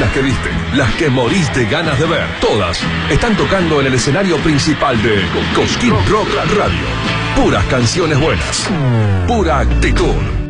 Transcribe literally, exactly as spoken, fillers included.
las que viste, las que moriste ganas de ver, todas están tocando en el escenario principal de Cosquín Rock Radio. Puras canciones buenas, pura actitud.